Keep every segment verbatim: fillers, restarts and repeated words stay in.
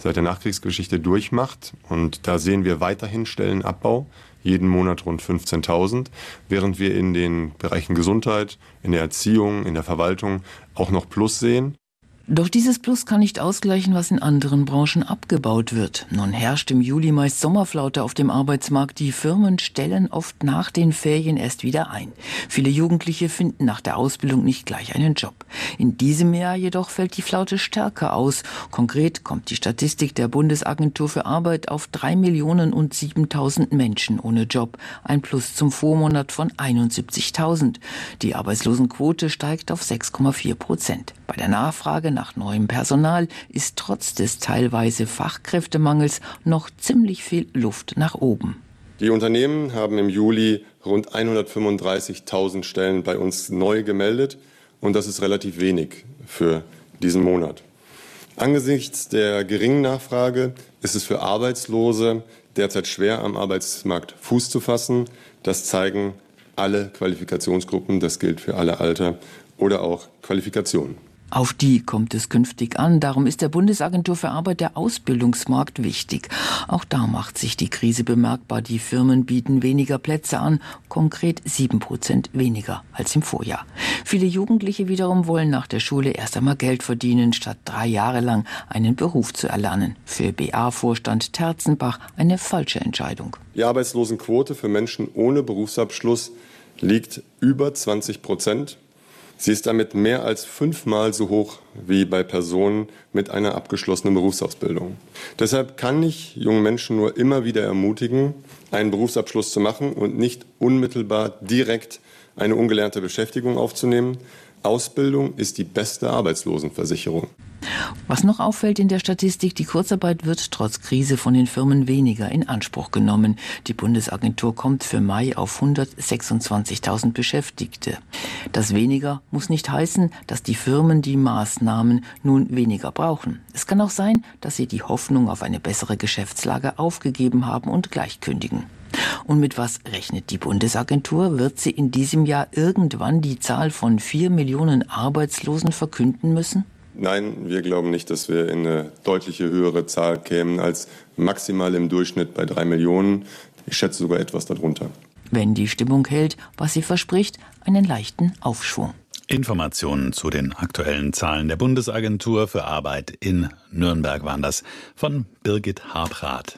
seit der Nachkriegsgeschichte durchmacht. Und da sehen wir weiterhin Stellenabbau, jeden Monat rund fünfzehntausend, während wir in den Bereichen Gesundheit, in der Erziehung, in der Verwaltung auch noch Plus sehen. Doch dieses Plus kann nicht ausgleichen, was in anderen Branchen abgebaut wird. Nun herrscht im Juli meist Sommerflaute auf dem Arbeitsmarkt. Die Firmen stellen oft nach den Ferien erst wieder ein. Viele Jugendliche finden nach der Ausbildung nicht gleich einen Job. In diesem Jahr jedoch fällt die Flaute stärker aus. Konkret kommt die Statistik der Bundesagentur für Arbeit auf drei Millionen und siebentausend Menschen ohne Job. Ein Plus zum Vormonat von einundsiebzigtausend. Die Arbeitslosenquote steigt auf sechs Komma vier Prozent. Bei der Nachfrage nach neuem Personal ist trotz des teilweise Fachkräftemangels noch ziemlich viel Luft nach oben. Die Unternehmen haben im Juli rund hundertfünfunddreißigtausend Stellen bei uns neu gemeldet und das ist relativ wenig für diesen Monat. Angesichts der geringen Nachfrage ist es für Arbeitslose derzeit schwer, am Arbeitsmarkt Fuß zu fassen. Das zeigen alle Qualifikationsgruppen, das gilt für alle Alter oder auch Qualifikationen. Auf die kommt es künftig an. Darum ist der Bundesagentur für Arbeit der Ausbildungsmarkt wichtig. Auch da macht sich die Krise bemerkbar. Die Firmen bieten weniger Plätze an, konkret sieben Prozent weniger als im Vorjahr. Viele Jugendliche wiederum wollen nach der Schule erst einmal Geld verdienen, statt drei Jahre lang einen Beruf zu erlernen. Für B A-Vorstand Terzenbach eine falsche Entscheidung. Die Arbeitslosenquote für Menschen ohne Berufsabschluss liegt über zwanzig Prozent. Sie ist damit mehr als fünfmal so hoch wie bei Personen mit einer abgeschlossenen Berufsausbildung. Deshalb kann ich junge Menschen nur immer wieder ermutigen, einen Berufsabschluss zu machen und nicht unmittelbar direkt eine ungelernte Beschäftigung aufzunehmen. Ausbildung ist die beste Arbeitslosenversicherung. Was noch auffällt in der Statistik, die Kurzarbeit wird trotz Krise von den Firmen weniger in Anspruch genommen. Die Bundesagentur kommt für Mai auf hundertsechsundzwanzigtausend Beschäftigte. Das weniger muss nicht heißen, dass die Firmen die Maßnahmen nun weniger brauchen. Es kann auch sein, dass sie die Hoffnung auf eine bessere Geschäftslage aufgegeben haben und gleich kündigen. Und mit was rechnet die Bundesagentur? Wird sie in diesem Jahr irgendwann die Zahl von vier Millionen Arbeitslosen verkünden müssen? Nein, wir glauben nicht, dass wir in eine deutliche höhere Zahl kämen als maximal im Durchschnitt bei drei Millionen. Ich schätze sogar etwas darunter. Wenn die Stimmung hält, was sie verspricht, einen leichten Aufschwung. Informationen zu den aktuellen Zahlen der Bundesagentur für Arbeit in Nürnberg waren das von Birgit Harprath.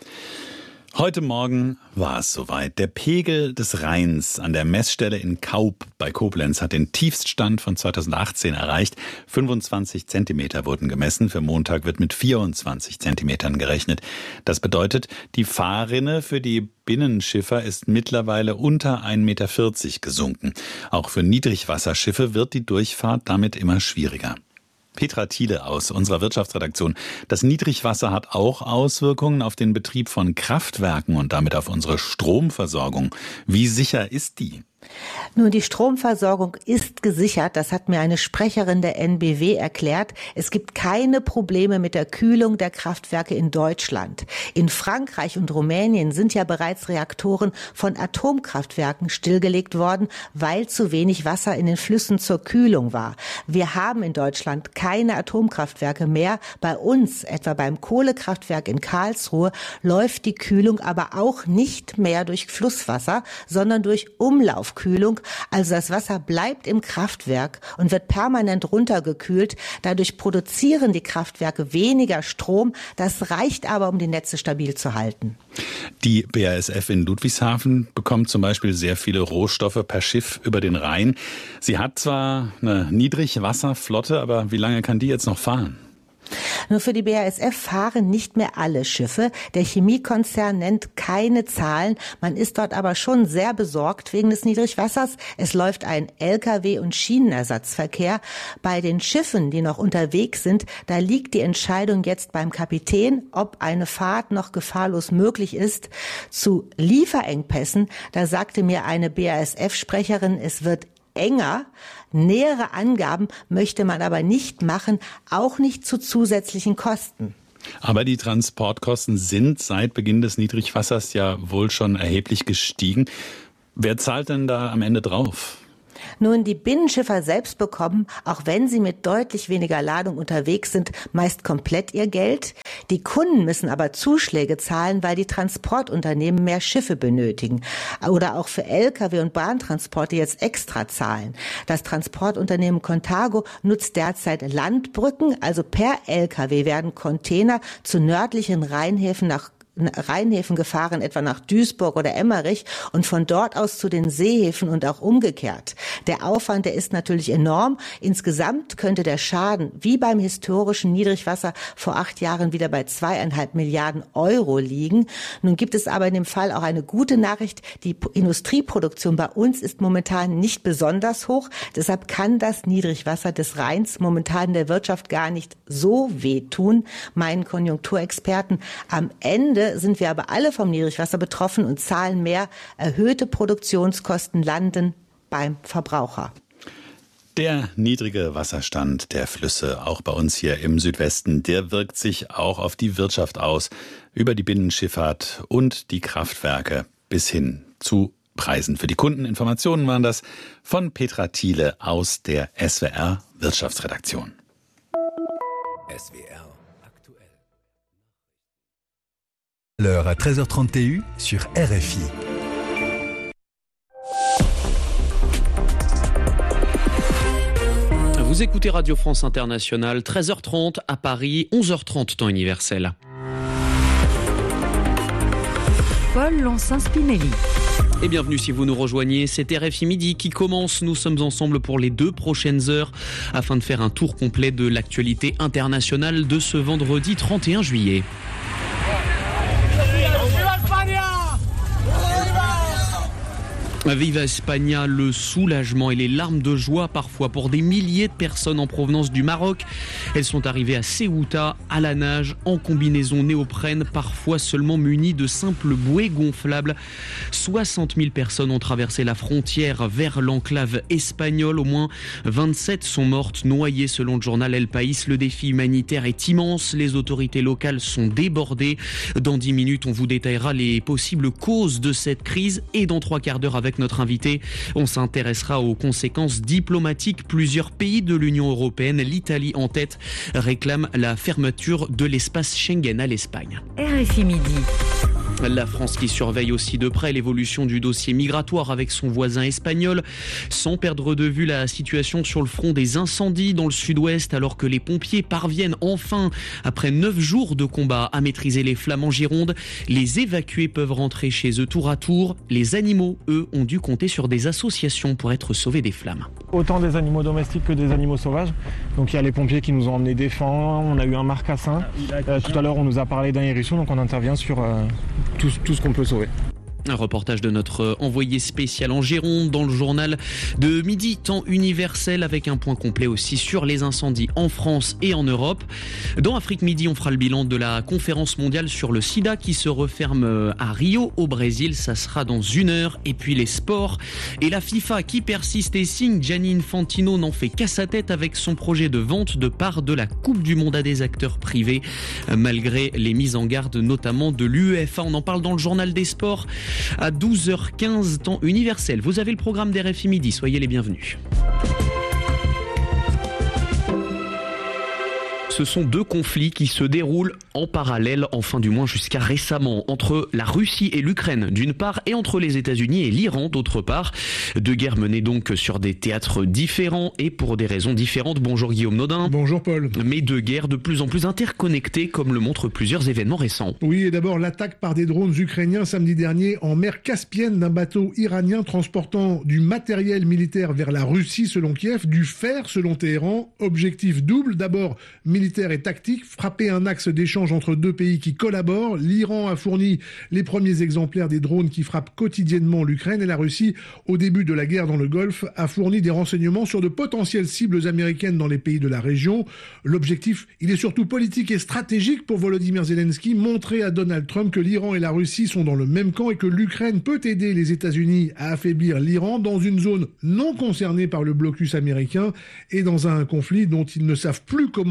Heute Morgen war es soweit. Der Pegel des Rheins an der Messstelle in Kaub bei Koblenz hat den Tiefststand von zweitausendachtzehn erreicht. fünfundzwanzig Zentimeter wurden gemessen. Für Montag wird mit vierundzwanzig Zentimetern gerechnet. Das bedeutet, die Fahrrinne für die Binnenschiffer ist mittlerweile unter ein Meter vierzig gesunken. Auch für Niedrigwasserschiffe wird die Durchfahrt damit immer schwieriger. Petra Thiele aus unserer Wirtschaftsredaktion. Das Niedrigwasser hat auch Auswirkungen auf den Betrieb von Kraftwerken und damit auf unsere Stromversorgung. Wie sicher ist die? Nun, die Stromversorgung ist gesichert. Das hat mir eine Sprecherin der N B W erklärt. Es gibt keine Probleme mit der Kühlung der Kraftwerke in Deutschland. In Frankreich und Rumänien sind ja bereits Reaktoren von Atomkraftwerken stillgelegt worden, weil zu wenig Wasser in den Flüssen zur Kühlung war. Wir haben in Deutschland keine Atomkraftwerke mehr. Bei uns, etwa beim Kohlekraftwerk in Karlsruhe, läuft die Kühlung aber auch nicht mehr durch Flusswasser, sondern durch Umlauf. Kühlung, also das Wasser bleibt im Kraftwerk und wird permanent runtergekühlt. Dadurch produzieren die Kraftwerke weniger Strom. Das reicht aber, um die Netze stabil zu halten. Die B A S F in Ludwigshafen bekommt zum Beispiel sehr viele Rohstoffe per Schiff über den Rhein. Sie hat zwar eine Niedrigwasserflotte, aber wie lange kann die jetzt noch fahren? Nur für die B A S F fahren nicht mehr alle Schiffe. Der Chemiekonzern nennt keine Zahlen. Man ist dort aber schon sehr besorgt wegen des Niedrigwassers. Es läuft ein L K W- und Schienenersatzverkehr. Bei den Schiffen, die noch unterwegs sind, da liegt die Entscheidung jetzt beim Kapitän, ob eine Fahrt noch gefahrlos möglich ist. Zu Lieferengpässen, da sagte mir eine B A S F-Sprecherin, es wird enger. Nähere Angaben möchte man aber nicht machen, auch nicht zu zusätzlichen Kosten. Aber die Transportkosten sind seit Beginn des Niedrigwassers ja wohl schon erheblich gestiegen. Wer zahlt denn da am Ende drauf? Nun, die Binnenschiffer selbst bekommen, auch wenn sie mit deutlich weniger Ladung unterwegs sind, meist komplett ihr Geld. Die Kunden müssen aber Zuschläge zahlen, weil die Transportunternehmen mehr Schiffe benötigen. Oder auch für L K W und Bahntransporte jetzt extra zahlen. Das Transportunternehmen Contago nutzt derzeit Landbrücken, also per L K W werden Container zu nördlichen Rheinhäfen nach Rheinhäfen gefahren, etwa nach Duisburg oder Emmerich und von dort aus zu den Seehäfen und auch umgekehrt. Der Aufwand, der ist natürlich enorm. Insgesamt könnte der Schaden, wie beim historischen Niedrigwasser vor acht Jahren, wieder bei zweieinhalb Milliarden Euro liegen. Nun gibt es aber in dem Fall auch eine gute Nachricht. Die Industrieproduktion bei uns ist momentan nicht besonders hoch. Deshalb kann das Niedrigwasser des Rheins momentan der Wirtschaft gar nicht so wehtun, meinen Konjunkturexperten. Am Ende sind wir aber alle vom Niedrigwasser betroffen und zahlen mehr. Erhöhte Produktionskosten landen beim Verbraucher. Der niedrige Wasserstand der Flüsse, auch bei uns hier im Südwesten, der wirkt sich auch auf die Wirtschaft aus, über die Binnenschifffahrt und die Kraftwerke bis hin zu Preisen für die Kunden. Informationen waren das von Petra Thiele aus der S W R Wirtschaftsredaktion. S W R aktuell. L'heure à treize heures trente T U sur R F I. Vous écoutez Radio France Internationale, treize heures trente à Paris, onze heures trente temps universel. Paul Lonsin-Spinelli. Et bienvenue si vous nous rejoignez, c'est R F I Midi qui commence. Nous sommes ensemble pour les deux prochaines heures afin de faire un tour complet de l'actualité internationale de ce vendredi trente et un juillet. Viva España, le soulagement et les larmes de joie parfois pour des milliers de personnes en provenance du Maroc. Elles sont arrivées à Ceuta, à la nage, en combinaison néoprène, parfois seulement munies de simples bouées gonflables. soixante mille personnes ont traversé la frontière vers l'enclave espagnole. Au moins vingt-sept sont mortes noyées selon le journal El País. Le défi humanitaire est immense. Les autorités locales sont débordées. Dans dix minutes, on vous détaillera les possibles causes de cette crise et dans trois quarts d'heure avec notre invité, on s'intéressera aux conséquences diplomatiques. Plusieurs pays de l'Union européenne, l'Italie en tête, réclament la fermeture de l'espace Schengen à l'Espagne. R F I Midi. La France qui surveille aussi de près l'évolution du dossier migratoire avec son voisin espagnol, sans perdre de vue la situation sur le front des incendies dans le sud-ouest, alors que les pompiers parviennent enfin, après neuf jours de combat, à maîtriser les flammes en Gironde. Les évacués peuvent rentrer chez eux tour à tour. Les animaux, eux, ont dû compter sur des associations pour être sauvés des flammes. Autant des animaux domestiques que des animaux sauvages. Donc il y a les pompiers qui nous ont emmenés des fans, on a eu un marcassin. Euh, tout à l'heure on nous a parlé d'un hérisson, donc on intervient sur euh, tout, tout ce qu'on peut sauver. Un reportage de notre envoyé spécial en Gironde dans le journal de Midi, temps universel, avec un point complet aussi sur les incendies en France et en Europe. Dans Afrique Midi, on fera le bilan de la conférence mondiale sur le sida qui se referme à Rio au Brésil. Ça sera dans une heure. Et puis les sports et la FIFA qui persiste et signe. Gianni Infantino n'en fait qu'à sa tête avec son projet de vente de parts de la Coupe du Monde à des acteurs privés, malgré les mises en garde notamment de l'UEFA. On en parle dans le journal des sports à douze heures quinze, temps universel. Vous avez le programme d'R F I Midi, soyez les bienvenus. Ce sont deux conflits qui se déroulent en parallèle, enfin du moins jusqu'à récemment, entre la Russie et l'Ukraine d'une part et entre les États-Unis et l'Iran d'autre part. Deux guerres menées donc sur des théâtres différents et pour des raisons différentes. Bonjour Guillaume Nodin. Bonjour Paul. Mais deux guerres de plus en plus interconnectées comme le montrent plusieurs événements récents. Oui, et d'abord l'attaque par des drones ukrainiens samedi dernier en mer Caspienne d'un bateau iranien transportant du matériel militaire vers la Russie selon Kiev, du fer selon Téhéran. Objectif double, d'abord militaire et tactique, frapper un axe d'échange entre deux pays qui collaborent. L'Iran a fourni les premiers exemplaires des drones qui frappent quotidiennement l'Ukraine et la Russie, au début de la guerre dans le Golfe, a fourni des renseignements sur de potentielles cibles américaines dans les pays de la région. L'objectif, il est surtout politique et stratégique pour Volodymyr Zelensky, montrer à Donald Trump que l'Iran et la Russie sont dans le même camp et que l'Ukraine peut aider les États-Unis à affaiblir l'Iran dans une zone non concernée par le blocus américain et dans un conflit dont ils ne savent plus comment se sortir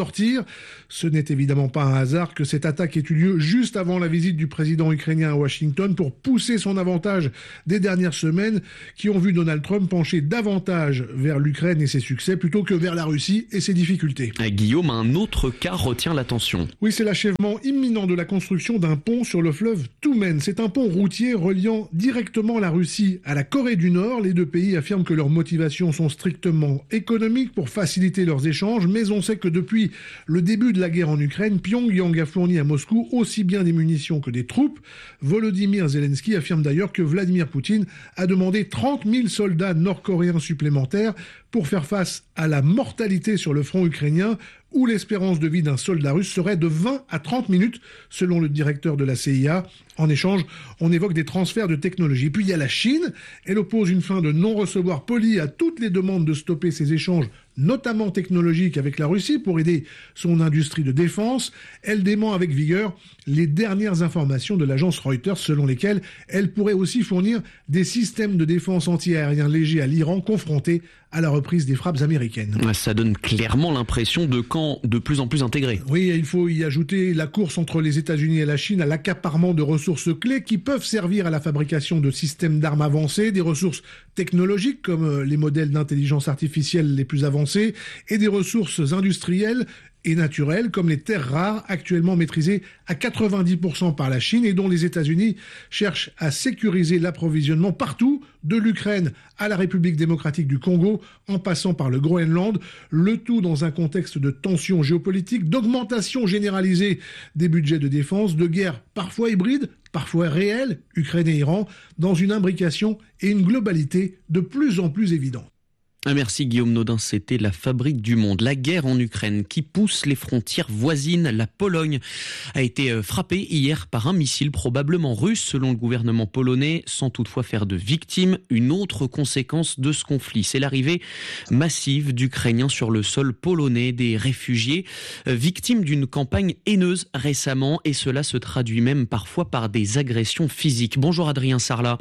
sortir. Ce n'est évidemment pas un hasard que cette attaque ait eu lieu juste avant la visite du président ukrainien à Washington pour pousser son avantage des dernières semaines qui ont vu Donald Trump pencher davantage vers l'Ukraine et ses succès plutôt que vers la Russie et ses difficultés. Guillaume, un autre cas retient l'attention. Oui, c'est l'achèvement imminent de la construction d'un pont sur le fleuve Toumen. C'est un pont routier reliant directement la Russie à la Corée du Nord. Les deux pays affirment que leurs motivations sont strictement économiques pour faciliter leurs échanges, mais on sait que depuis le début de la guerre en Ukraine, Pyongyang a fourni à Moscou aussi bien des munitions que des troupes. Volodymyr Zelensky affirme d'ailleurs que Vladimir Poutine a demandé trente mille soldats nord-coréens supplémentaires pour faire face à la mortalité sur le front ukrainien, où l'espérance de vie d'un soldat russe serait de vingt à trente minutes, selon le directeur de la C I A. En échange, on évoque des transferts de technologie. Puis il y a la Chine. Elle oppose une fin de non-recevoir polie à toutes les demandes de stopper ces échanges, notamment technologiques, avec la Russie pour aider son industrie de défense. Elle dément avec vigueur les dernières informations de l'agence Reuters selon lesquelles elle pourrait aussi fournir des systèmes de défense anti-aériens légers à l'Iran confronté à la reprise des frappes américaines. Ça donne clairement l'impression de camps de plus en plus intégrés. Oui, il faut y ajouter la course entre les États-Unis et la Chine à l'accaparement de ressources clés qui peuvent servir à la fabrication de systèmes d'armes avancés, des ressources technologiques comme les modèles d'intelligence artificielle les plus avancés et des ressources industrielles et naturelles comme les terres rares actuellement maîtrisées à quatre-vingt-dix pour cent par la Chine et dont les États-Unis cherchent à sécuriser l'approvisionnement partout, de l'Ukraine à la République démocratique du Congo en passant par le Groenland, le tout dans un contexte de tensions géopolitiques, d'augmentation généralisée des budgets de défense, de guerre parfois hybride, parfois réelle, Ukraine et Iran, dans une imbrication et une globalité de plus en plus évidentes. Merci Guillaume Nodin, c'était la fabrique du monde. La guerre en Ukraine qui pousse les frontières voisines. La Pologne a été frappée hier par un missile probablement russe selon le gouvernement polonais, sans toutefois faire de victimes. Une autre conséquence de ce conflit, c'est l'arrivée massive d'Ukrainiens sur le sol polonais, des réfugiés victimes d'une campagne haineuse récemment, et cela se traduit même parfois par des agressions physiques. Bonjour Adrien Sarlat.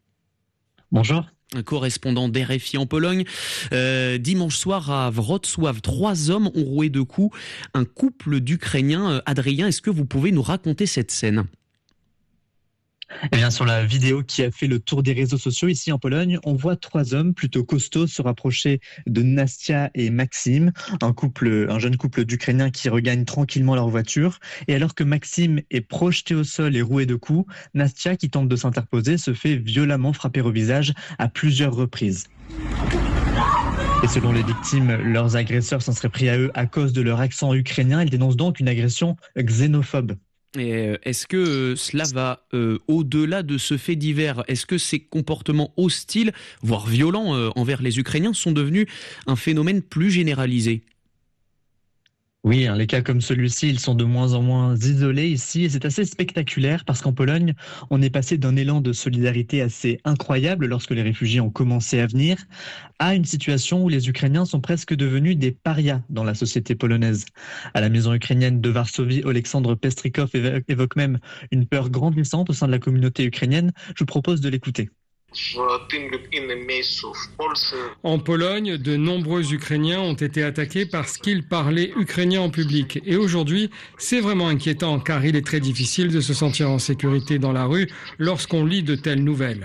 Bonjour. Un correspondant d'R F I en Pologne. Euh, dimanche soir à Wrocław, trois hommes ont roué de coups un couple d'Ukrainiens. Adrien, est-ce que vous pouvez nous raconter cette scène ? Eh bien, sur la vidéo qui a fait le tour des réseaux sociaux ici en Pologne, on voit trois hommes plutôt costauds se rapprocher de Nastia et Maxime, un couple, un jeune couple d'Ukrainiens qui regagnent tranquillement leur voiture. Et alors que Maxime est projeté au sol et roué de coups, Nastia, qui tente de s'interposer, se fait violemment frapper au visage à plusieurs reprises. Et selon les victimes, leurs agresseurs s'en seraient pris à eux à cause de leur accent ukrainien. Ils dénoncent donc une agression xénophobe. Et est-ce que cela va euh, au-delà de ce fait divers ? Est-ce que ces comportements hostiles, voire violents euh, envers les Ukrainiens sont devenus un phénomène plus généralisé ? Oui, hein, les cas comme celui-ci, ils sont de moins en moins isolés ici et c'est assez spectaculaire parce qu'en Pologne, on est passé d'un élan de solidarité assez incroyable lorsque les réfugiés ont commencé à venir à une situation où les Ukrainiens sont presque devenus des parias dans la société polonaise. À la maison ukrainienne de Varsovie, Oleksandr Pestrikov évoque même une peur grandissante au sein de la communauté ukrainienne. Je vous propose de l'écouter. En Pologne, de nombreux Ukrainiens ont été attaqués parce qu'ils parlaient ukrainien en public. Et aujourd'hui, c'est vraiment inquiétant car il est très difficile de se sentir en sécurité dans la rue lorsqu'on lit de telles nouvelles.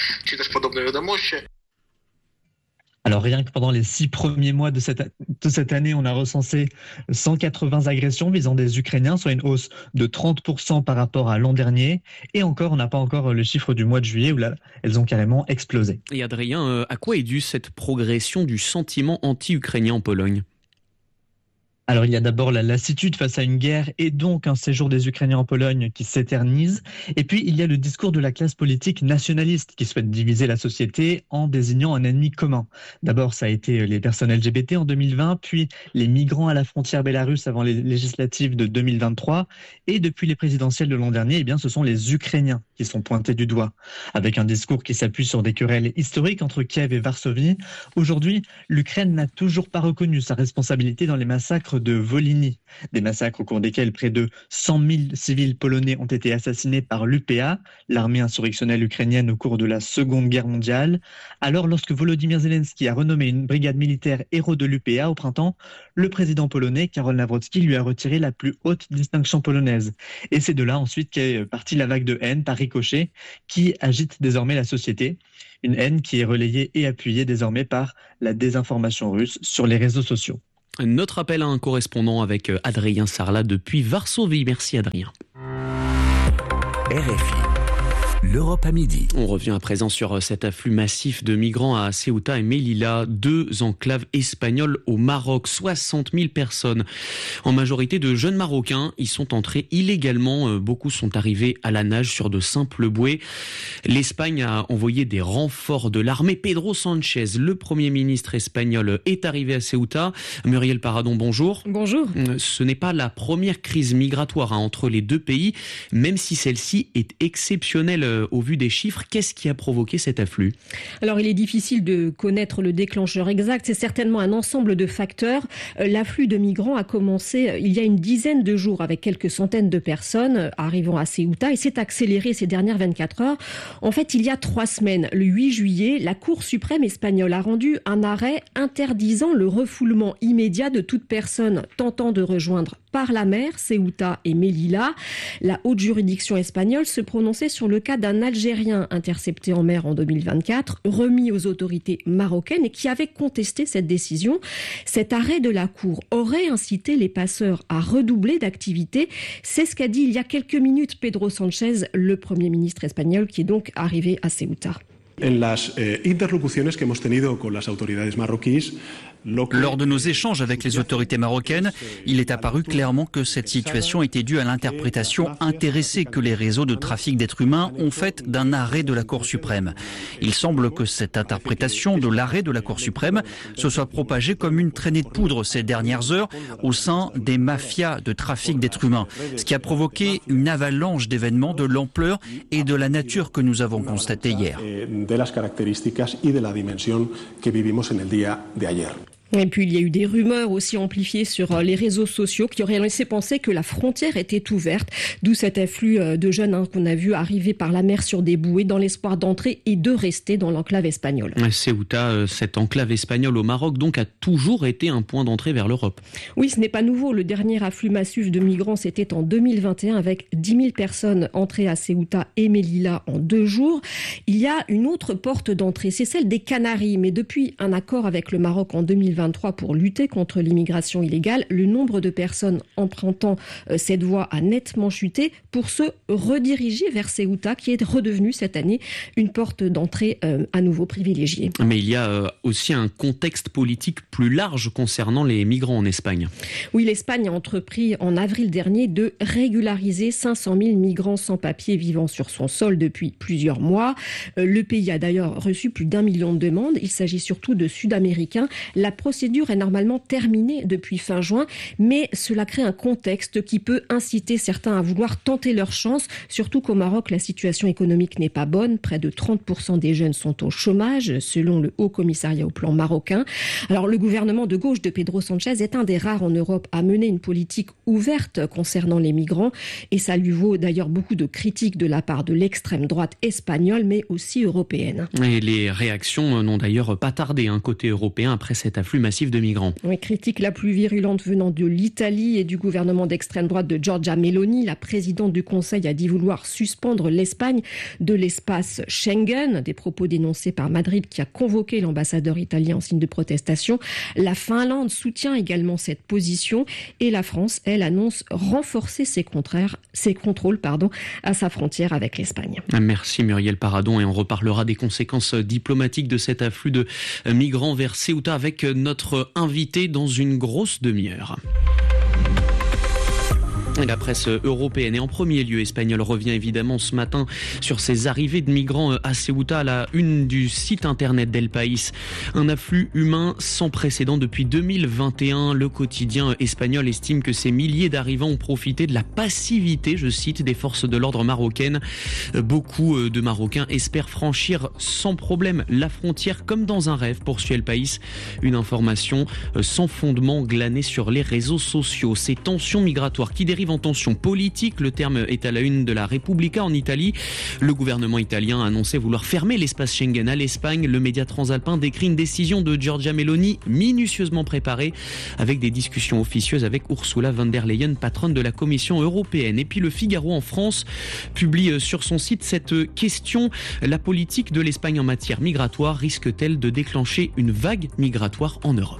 Alors rien que pendant les six premiers mois de cette, de cette année, on a recensé cent quatre-vingts agressions visant des Ukrainiens, soit une hausse de trente pour cent par rapport à l'an dernier. Et encore, on n'a pas encore le chiffre du mois de juillet où là, elles ont carrément explosé. Et Adrien, à quoi est due cette progression du sentiment anti-ukrainien en Pologne ? Alors il y a d'abord la lassitude face à une guerre et donc un séjour des Ukrainiens en Pologne qui s'éternise. Et puis il y a le discours de la classe politique nationaliste qui souhaite diviser la société en désignant un ennemi commun. D'abord ça a été les personnes L G B T en deux mille vingt, puis les migrants à la frontière bélarusse avant les législatives de deux mille vingt-trois. Et depuis les présidentielles de l'an dernier, eh bien, ce sont les Ukrainiens qui sont pointés du doigt. Avec un discours qui s'appuie sur des querelles historiques entre Kiev et Varsovie. Aujourd'hui, l'Ukraine n'a toujours pas reconnu sa responsabilité dans les massacres massacre de Volhynie, des massacres au cours desquels près de cent mille civils polonais ont été assassinés par l'U P A, l'armée insurrectionnelle ukrainienne au cours de la Seconde Guerre mondiale. Alors, lorsque Volodymyr Zelensky a renommé une brigade militaire héros de l'U P A au printemps, le président polonais, Karol Nawrocki, lui a retiré la plus haute distinction polonaise. Et c'est de là ensuite qu'est partie la vague de haine par ricochet qui agite désormais la société. Une haine qui est relayée et appuyée désormais par la désinformation russe sur les réseaux sociaux. Notre appel à un correspondant avec Adrien Sarlat depuis Varsovie. Merci Adrien. R F I. L'Europe à midi. On revient à présent sur cet afflux massif de migrants à Ceuta et Melilla, deux enclaves espagnoles au Maroc. soixante mille personnes, en majorité de jeunes Marocains, y sont entrés illégalement. Beaucoup sont arrivés à la nage sur de simples bouées. L'Espagne a envoyé des renforts de l'armée. Pedro Sánchez, le Premier ministre espagnol, est arrivé à Ceuta. Muriel Paradon, bonjour. Bonjour. Ce n'est pas la première crise migratoire hein, entre les deux pays, même si celle-ci est exceptionnelle au vu des chiffres. Qu'est-ce qui a provoqué cet afflux ? Alors, il est difficile de connaître le déclencheur exact. C'est certainement un ensemble de facteurs. L'afflux de migrants a commencé il y a une dizaine de jours avec quelques centaines de personnes arrivant à Ceuta et s'est accéléré ces dernières vingt-quatre heures. En fait, il y a trois semaines, le huit juillet, la Cour suprême espagnole a rendu un arrêt interdisant le refoulement immédiat de toute personne tentant de rejoindre par la mer Ceuta et Melilla. La haute juridiction espagnole se prononçait sur le cas d'un Algérien intercepté en mer en deux mille vingt-quatre, remis aux autorités marocaines et qui avait contesté cette décision. Cet arrêt de la Cour aurait incité les passeurs à redoubler d'activité. C'est ce qu'a dit il y a quelques minutes Pedro Sánchez, le Premier ministre espagnol, qui est donc arrivé à Ceuta. En las eh, interlocuciones que hemos tenido con las autoridades marroquíes, lors de nos échanges avec les autorités marocaines, il est apparu clairement que cette situation était due à l'interprétation intéressée que les réseaux de trafic d'êtres humains ont faite d'un arrêt de la Cour suprême. Il semble que cette interprétation de l'arrêt de la Cour suprême se soit propagée comme une traînée de poudre ces dernières heures au sein des mafias de trafic d'êtres humains, ce qui a provoqué une avalanche d'événements de l'ampleur et de la nature que nous avons constatée hier. De las características y de la dimensión que vivimos en el día de ayer. Et puis il y a eu des rumeurs aussi amplifiées sur les réseaux sociaux qui auraient laissé penser que la frontière était ouverte, d'où cet afflux de jeunes hein, qu'on a vu arriver par la mer sur des bouées dans l'espoir d'entrer et de rester dans l'enclave espagnole. Ceuta, cette enclave espagnole au Maroc, donc a toujours été un point d'entrée vers l'Europe. Oui, ce n'est pas nouveau. Le dernier afflux massif de migrants, c'était en deux mille vingt et un avec dix mille personnes entrées à Ceuta et Melilla en deux jours. Il y a une autre porte d'entrée, c'est celle des Canaries, mais depuis un accord avec le Maroc en deux mille vingt-trois pour lutter contre l'immigration illégale, le nombre de personnes empruntant cette voie a nettement chuté pour se rediriger vers Ceuta, qui est redevenue cette année une porte d'entrée à nouveau privilégiée. Mais il y a aussi un contexte politique plus large concernant les migrants en Espagne. Oui, l'Espagne a entrepris en avril dernier de régulariser cinq cent mille migrants sans papier vivant sur son sol depuis plusieurs mois. Le pays a d'ailleurs reçu plus d'un million de demandes. Il s'agit surtout de Sud-Américains. La La procédure est normalement terminée depuis fin juin, mais cela crée un contexte qui peut inciter certains à vouloir tenter leur chance, surtout qu'au Maroc, la situation économique n'est pas bonne. Près de trente pour cent des jeunes sont au chômage, selon le Haut Commissariat au plan marocain. Alors, le gouvernement de gauche de Pedro Sánchez est un des rares en Europe à mener une politique ouverte concernant les migrants, et ça lui vaut d'ailleurs beaucoup de critiques de la part de l'extrême droite espagnole, mais aussi européenne. Et les réactions n'ont d'ailleurs pas tardé, hein, côté européen, après cet afflux massif de migrants. Oui, critique la plus virulente venant de l'Italie et du gouvernement d'extrême droite de Giorgia Meloni. La présidente du Conseil a dit vouloir suspendre l'Espagne de l'espace Schengen, des propos dénoncés par Madrid qui a convoqué l'ambassadeur italien en signe de protestation. La Finlande soutient également cette position et la France, elle, annonce renforcer ses, contraires, ses contrôles pardon, à sa frontière avec l'Espagne. Merci Muriel Paradon, et on reparlera des conséquences diplomatiques de cet afflux de migrants vers Ceuta avec notre invité dans une grosse demi-heure. La presse européenne et en premier lieu espagnole revient évidemment ce matin sur ces arrivées de migrants à Ceuta, à la une du site internet d'El País. Un afflux humain sans précédent depuis deux mille vingt et un. Le quotidien espagnol estime que ces milliers d'arrivants ont profité de la passivité, je cite, des forces de l'ordre marocaines. Beaucoup de Marocains espèrent franchir sans problème la frontière comme dans un rêve, poursuit El País. Une information sans fondement glanée sur les réseaux sociaux. Ces tensions migratoires qui dérivent en tension politique. Le terme est à la une de la Repubblica en Italie. Le gouvernement italien a annoncé vouloir fermer l'espace Schengen à l'Espagne. Le média transalpin décrit une décision de Giorgia Meloni minutieusement préparée avec des discussions officieuses avec Ursula von der Leyen, patronne de la Commission européenne. Et puis le Figaro en France publie sur son site cette question: la politique de l'Espagne en matière migratoire risque-t-elle de déclencher une vague migratoire en Europe ?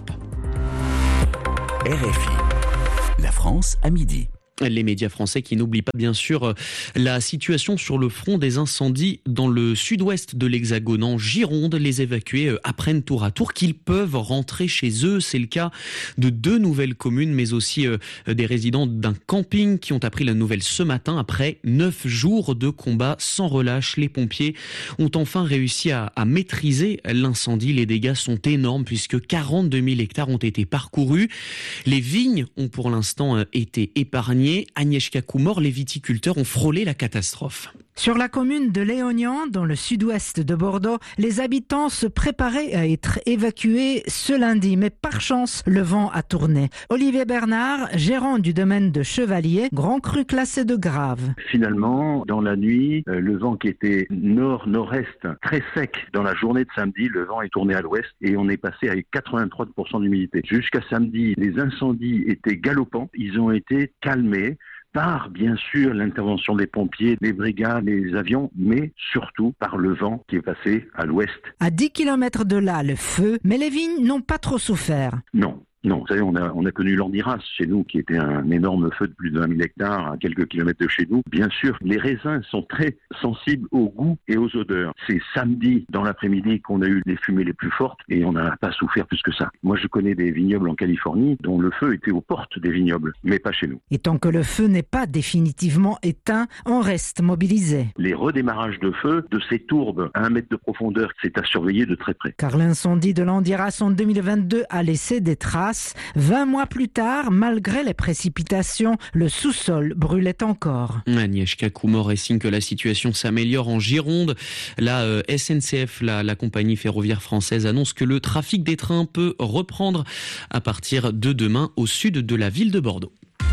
R F I, la France à midi. Les médias français qui n'oublient pas bien sûr la situation sur le front des incendies dans le sud-ouest de l'Hexagone. En Gironde, les évacués apprennent tour à tour qu'ils peuvent rentrer chez eux. C'est le cas de deux nouvelles communes, mais aussi des résidents d'un camping qui ont appris la nouvelle ce matin. Après neuf jours de combat sans relâche, les pompiers ont enfin réussi à, à maîtriser l'incendie. Les dégâts sont énormes puisque quarante-deux mille hectares ont été parcourus. Les vignes ont pour l'instant été épargnées. Agnieszka Kumor, les viticulteurs ont frôlé la catastrophe. Sur la commune de Léognan, dans le sud-ouest de Bordeaux, les habitants se préparaient à être évacués ce lundi. Mais par chance, le vent a tourné. Olivier Bernard, gérant du domaine de Chevalier, grand cru classé de grave. Finalement, dans la nuit, le vent qui était nord-nord-est, très sec dans la journée de samedi, le vent est tourné à l'ouest et on est passé à quatre-vingt-trois pour cent d'humidité. Jusqu'à samedi, les incendies étaient galopants. Ils ont été calmés par, bien sûr, l'intervention des pompiers, des brigades, des avions, mais surtout par le vent qui est passé à l'ouest. À dix kilomètres de là, le feu, mais les vignes n'ont pas trop souffert. Non. Non, vous savez, on a, on a connu l'Andiras chez nous, qui était un énorme feu de plus de vingt mille hectares à quelques kilomètres de chez nous. Bien sûr, les raisins sont très sensibles au goût et aux odeurs. C'est samedi, dans l'après-midi, qu'on a eu les fumées les plus fortes et on n'a pas souffert plus que ça. Moi, je connais des vignobles en Californie dont le feu était aux portes des vignobles, mais pas chez nous. Et tant que le feu n'est pas définitivement éteint, on reste mobilisé. Les redémarrages de feu de ces tourbes à un mètre de profondeur, c'est à surveiller de très près. Car l'incendie de l'Andiras en deux mille vingt-deux a laissé des traces. vingt mois plus tard, malgré les précipitations, le sous-sol brûlait encore. Agnieszka Kumor estime que la situation s'améliore en Gironde. La euh, S N C F, la, la compagnie ferroviaire française, annonce que le trafic des trains peut reprendre à partir de demain au sud de la ville de Bordeaux.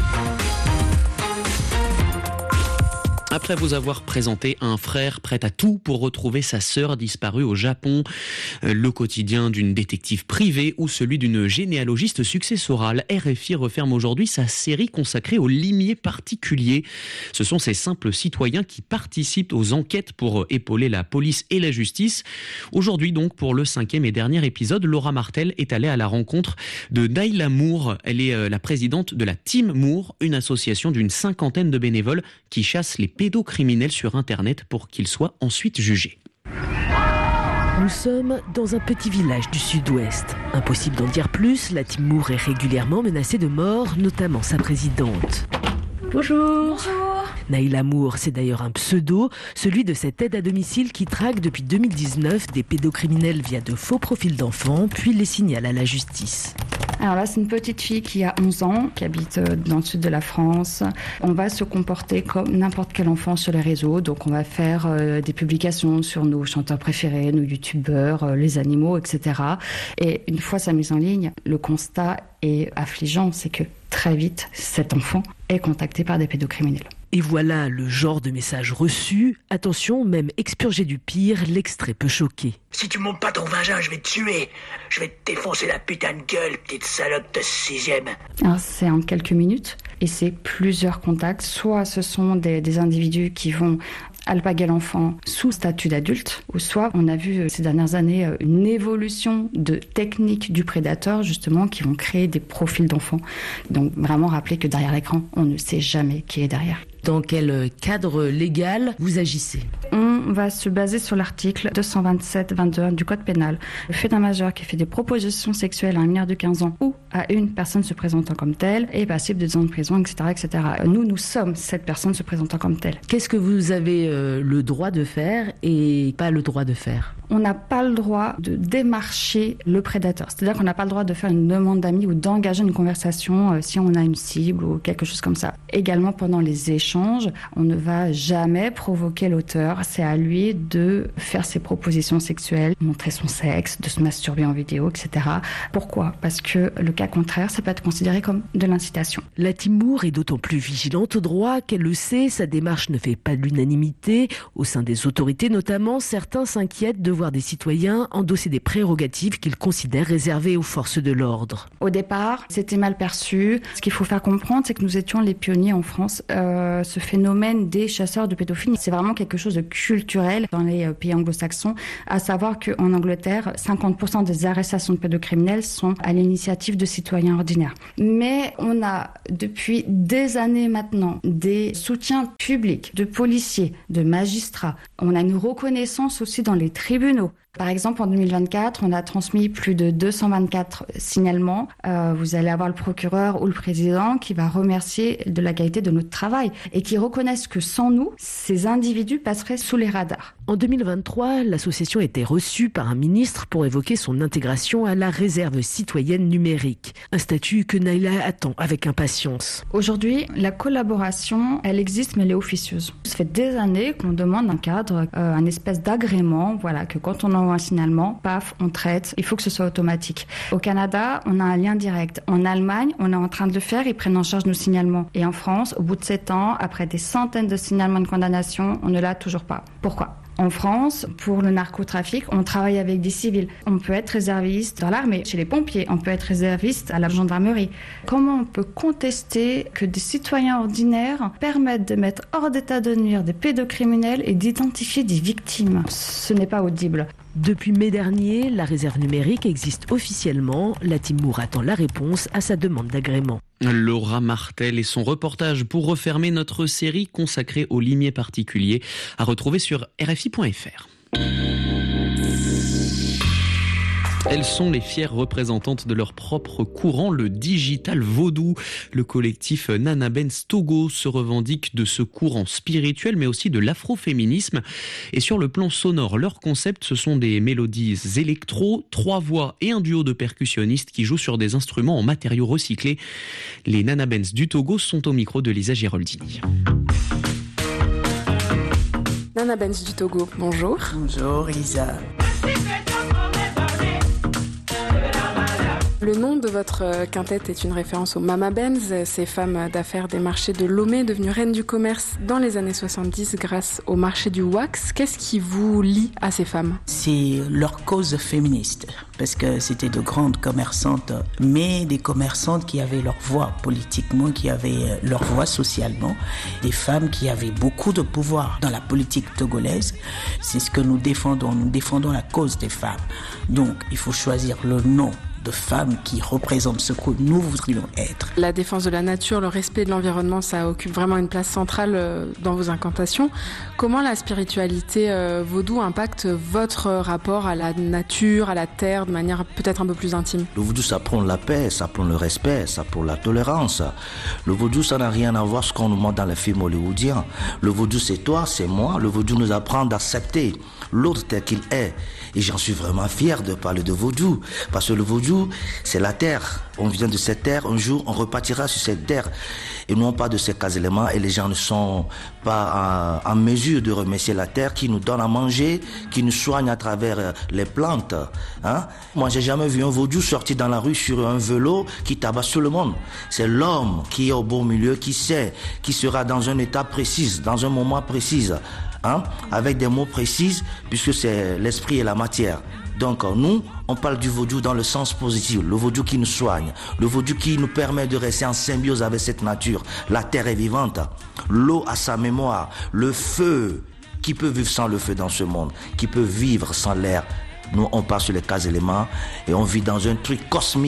Après vous avoir présenté un frère prêt à tout pour retrouver sa sœur disparue au Japon, le quotidien d'une détective privée ou celui d'une généalogiste successorale, R F I referme aujourd'hui sa série consacrée aux limiers particuliers. Ce sont ces simples citoyens qui participent aux enquêtes pour épauler la police et la justice. Aujourd'hui donc, pour le cinquième et dernier épisode, Laura Martel est allée à la rencontre de Naïla Moore. Elle est la présidente de la Team Moore, une association d'une cinquantaine de bénévoles qui chassent les pédocriminels sur Internet pour qu'ils soient ensuite jugés. Nous sommes dans un petit village du sud-ouest. Impossible d'en dire plus, la Team Moore est régulièrement menacée de mort, notamment sa présidente. Bonjour. Bonjour. Naïla Moore, c'est d'ailleurs un pseudo, celui de cette aide à domicile qui traque depuis deux mille dix-neuf des pédocriminels via de faux profils d'enfants, puis les signale à la justice. Alors là, c'est une petite fille qui a onze ans, qui habite dans le sud de la France. On va se comporter comme n'importe quel enfant sur les réseaux. Donc on va faire euh, des publications sur nos chanteurs préférés, nos youtubeurs, euh, les animaux, et cetera. Et une fois sa mise en ligne, le constat est affligeant, c'est que très vite, cet enfant est contacté par des pédocriminels. Et voilà le genre de message reçu. Attention, même expurgé du pire, l'extrait peut choquer. Si tu montes pas ton vagin, je vais te tuer. Je vais te défoncer la putain de gueule, petite salope de sixième. Alors c'est en quelques minutes et c'est plusieurs contacts. Soit ce sont des, des individus qui vont alpaguer l'enfant sous statut d'adulte, ou soit on a vu ces dernières années une évolution de techniques du prédateur justement qui vont créer des profils d'enfants. Donc vraiment rappeler que derrière l'écran, on ne sait jamais qui est derrière. Dans quel cadre légal vous agissez ? On va se baser sur l'article deux cent vingt-sept vingt-deux du Code pénal. Le fait d'un majeur qui fait des propositions sexuelles à un mineur de quinze ans ou à une personne se présentant comme telle est passible de dix ans de prison, et cetera, et cetera. Nous, nous sommes cette personne se présentant comme telle. Qu'est-ce que vous avez euh, le droit de faire et pas le droit de faire ? On n'a pas le droit de démarcher le prédateur. C'est-à-dire qu'on n'a pas le droit de faire une demande d'amis ou d'engager une conversation euh, si on a une cible ou quelque chose comme ça. Également, pendant les échanges, on ne va jamais provoquer l'auteur. C'est à lui de faire ses propositions sexuelles, montrer son sexe, de se masturber en vidéo, et cetera. Pourquoi ? Parce que le cas contraire, ça peut être considéré comme de l'incitation. La team Moore est d'autant plus vigilante au droit qu'elle le sait, sa démarche ne fait pas de l'unanimité. Au sein des autorités notamment, certains s'inquiètent de voir des citoyens endosser des prérogatives qu'ils considèrent réservées aux forces de l'ordre. Au départ, c'était mal perçu. Ce qu'il faut faire comprendre, c'est que nous étions les pionniers en France. Euh, ce phénomène des chasseurs de pédophiles, c'est vraiment quelque chose de culturel dans les pays anglo-saxons, à savoir qu'en Angleterre, cinquante pour cent des arrestations de pédocriminels sont à l'initiative de citoyens ordinaires. Mais on a depuis des années maintenant des soutiens publics de policiers, de magistrats. On a une reconnaissance aussi dans les tribunaux. Par exemple, en deux mille vingt-quatre, on a transmis plus de deux cent vingt-quatre signalements. Euh, vous allez avoir le procureur ou le président qui va remercier de la qualité de notre travail et qui reconnaissent que sans nous, ces individus passeraient sous les radars. En deux mille vingt-trois, l'association était reçue par un ministre pour évoquer son intégration à la réserve citoyenne numérique. Un statut que Naïla attend avec impatience. Aujourd'hui, la collaboration, elle existe, mais elle est officieuse. Ça fait des années qu'on demande un cadre, euh, un espèce d'agrément, voilà, que quand on en un signalement, paf, on traite, il faut que ce soit automatique. Au Canada, on a un lien direct. En Allemagne, on est en train de le faire, ils prennent en charge nos signalements. Et en France, au bout de sept ans, après des centaines de signalements de condamnation, on ne l'a toujours pas. Pourquoi ? En France, pour le narcotrafic, on travaille avec des civils. On peut être réserviste dans l'armée, chez les pompiers. On peut être réserviste à la gendarmerie. Comment on peut contester que des citoyens ordinaires permettent de mettre hors d'état de nuire des pédocriminels et d'identifier des victimes ? Ce n'est pas audible. Depuis mai dernier, la réserve numérique existe officiellement. La team Moore attend la réponse à sa demande d'agrément. Laura Martel et son reportage pour refermer notre série consacrée aux limiers particuliers à retrouver sur R F I point F R. Elles sont les fières représentantes de leur propre courant, le digital vaudou. Le collectif Nana Benz Togo se revendique de ce courant spirituel, mais aussi de l'afroféminisme. Et sur le plan sonore, leur concept, ce sont des mélodies électro, trois voix et un duo de percussionnistes qui jouent sur des instruments en matériaux recyclés. Les Nana Benz du Togo sont au micro de Lisa Giraldini. Nana Benz du Togo, bonjour. Bonjour Lisa. Le nom de votre quintette est une référence aux Mama Benz, ces femmes d'affaires des marchés de Lomé, devenues reines du commerce dans les années soixante-dix grâce au marché du wax. Qu'est-ce qui vous lie à ces femmes ? C'est leur cause féministe, parce que c'était de grandes commerçantes, mais des commerçantes qui avaient leur voix politiquement, qui avaient leur voix socialement, des femmes qui avaient beaucoup de pouvoir dans la politique togolaise. C'est ce que nous défendons, nous défendons la cause des femmes. Donc, il faut choisir le nom de femmes qui représentent ce que nous voudrions être. La défense de la nature, le respect de l'environnement, ça occupe vraiment une place centrale dans vos incantations. Comment la spiritualité euh, vaudou impacte votre rapport à la nature, à la terre, de manière peut-être un peu plus intime ? Le vaudou, ça prend la paix, ça prend le respect, ça prend la tolérance. Le vaudou, ça n'a rien à voir avec ce qu'on nous montre dans les films hollywoodiens. Le vaudou, c'est toi, c'est moi. Le vaudou nous apprend d'accepter l'autre tel qu'il est. Et j'en suis vraiment fier de parler de vaudou, parce que le vaudou, c'est la terre. On vient de cette terre, un jour, on repartira sur cette terre. Et non pas de ces cas éléments, et les gens ne sont pas en, en mesure de remercier la terre qui nous donne à manger, qui nous soigne à travers les plantes. Hein? Moi, j'ai jamais vu un vaudou sortir dans la rue sur un vélo qui tabasse tout le monde. C'est l'homme qui est au bon milieu, qui sait, qui sera dans un état précis, dans un moment précis. Hein, avec des mots précis, puisque c'est l'esprit et la matière. Donc nous, on parle du vaudou dans le sens positif, le vaudou qui nous soigne, le vaudou qui nous permet de rester en symbiose avec cette nature. La terre est vivante, l'eau a sa mémoire, le feu, qui peut vivre sans le feu dans ce monde, qui peut vivre sans l'air. Nous, on part sur les cas éléments et on vit dans un truc cosmique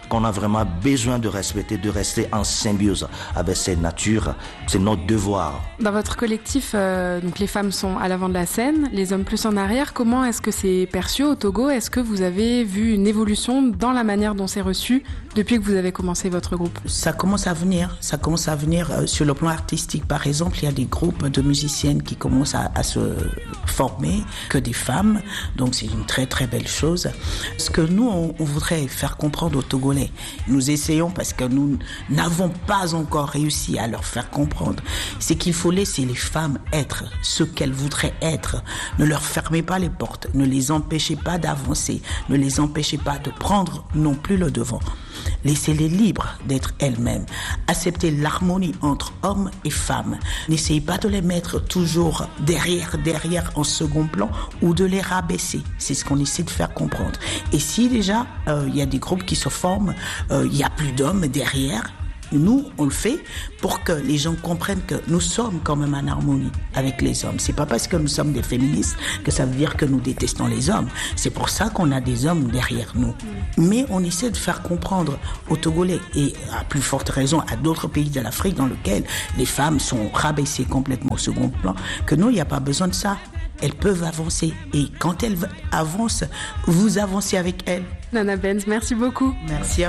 qu'on a vraiment besoin de respecter, de rester en symbiose avec cette nature. C'est notre devoir. Dans votre collectif, euh, donc les femmes sont à l'avant de la scène, les hommes plus en arrière. Comment est-ce que c'est perçu au Togo ? Est-ce que vous avez vu une évolution dans la manière dont c'est reçu depuis que vous avez commencé votre groupe ? Ça commence à venir, ça commence à venir euh, sur le plan artistique. Par exemple, il y a des groupes de musiciennes qui commencent à, à se former, que des femmes. Donc c'est une très très belle chose. Ce que nous, on, on voudrait faire comprendre aux Togolais, nous essayons parce que nous n'avons pas encore réussi à leur faire comprendre, c'est qu'il faut laisser les femmes être ce qu'elles voudraient être. Ne leur fermez pas les portes, ne les empêchez pas d'avancer, ne les empêchez pas de prendre non plus le devant. Laissez-les libres d'être elles-mêmes. Acceptez l'harmonie entre hommes et femmes. N'essayez pas de les mettre toujours derrière, derrière, en second plan ou de les rabaisser. C'est ce qu'on essaie de faire comprendre. Et si déjà, il euh, y a des groupes qui se forment, il euh, n'y a plus d'hommes derrière, nous, on le fait pour que les gens comprennent que nous sommes quand même en harmonie avec les hommes. C'est pas parce que nous sommes des féministes que ça veut dire que nous détestons les hommes. C'est pour ça qu'on a des hommes derrière nous. Mais on essaie de faire comprendre aux Togolais et à plus forte raison à d'autres pays de l'Afrique dans lesquels les femmes sont rabaissées complètement au second plan que nous, il n'y a pas besoin de ça. Elles peuvent avancer et quand elles avancent, vous avancez avec elles. Nana Benz, merci beaucoup. Merci à